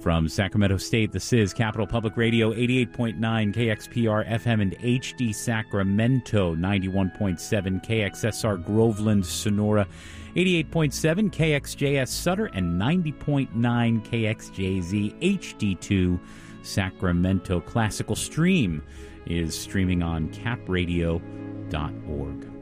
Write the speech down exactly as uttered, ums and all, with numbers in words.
From Sacramento State, this is Capital Public Radio, eighty-eight point nine K X P R F M and H D Sacramento, ninety-one point seven K X S R Groveland, Sonora, eighty-eight point seven K X J S Sutter, and ninety point nine K X J Z H D two Sacramento. Classical Stream is streaming on cap radio dot org.